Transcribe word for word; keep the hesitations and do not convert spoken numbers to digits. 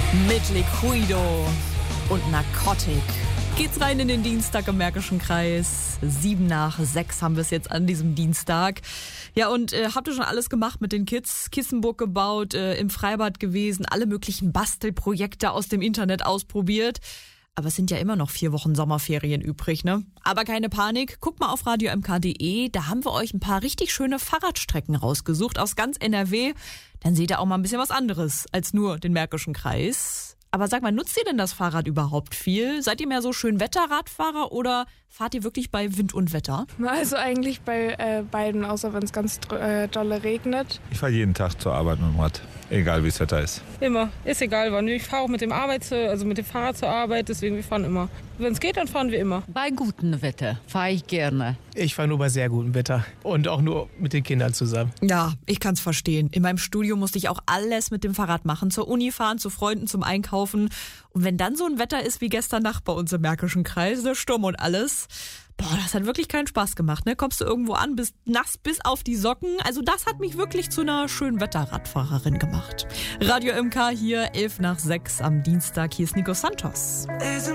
Mit Liquido und Narcotic geht's rein in den Dienstag im Märkischen Kreis. Sieben nach sechs haben wir es jetzt an diesem Dienstag. Ja, und äh, habt ihr schon alles gemacht mit den Kids? Kissenburg gebaut, äh, im Freibad gewesen, alle möglichen Bastelprojekte aus dem Internet ausprobiert. Aber es sind ja immer noch vier Wochen Sommerferien übrig, ne? Aber keine Panik, guckt mal auf radio m k punkt d e, da haben wir euch ein paar richtig schöne Fahrradstrecken rausgesucht aus ganz N R W. Dann seht ihr auch mal ein bisschen was anderes als nur den Märkischen Kreis. Aber sag mal, nutzt ihr denn das Fahrrad überhaupt viel? Seid ihr mehr so Schönwetter-Radfahrer oder fahrt ihr wirklich bei Wind und Wetter? Also eigentlich bei äh, beiden, außer wenn es ganz äh, dolle regnet. Ich fahre jeden Tag zur Arbeit mit dem Rad, egal wie das Wetter ist. Immer, ist egal wann. Ich fahre auch mit dem Arbeit, also mit dem Fahrrad zur Arbeit, deswegen wir fahren immer. Wenn es geht, dann fahren wir immer. Bei gutem Wetter fahre ich gerne. Ich fahre nur bei sehr gutem Wetter und auch nur mit den Kindern zusammen. Ja, ich kann's verstehen. In meinem Studium musste ich auch alles mit dem Fahrrad machen. Zur Uni fahren, zu Freunden, zum Einkaufen. Und wenn dann so ein Wetter ist wie gestern Nacht bei uns im Märkischen Kreis, ne, Sturm und alles, boah, das hat wirklich keinen Spaß gemacht. Ne? Kommst du irgendwo an, bist nass bis auf die Socken. Also das hat mich wirklich zu einer schönen Wetterradfahrerin gemacht. Radio M K hier, elf nach sechs am Dienstag. Hier ist Nico Santos.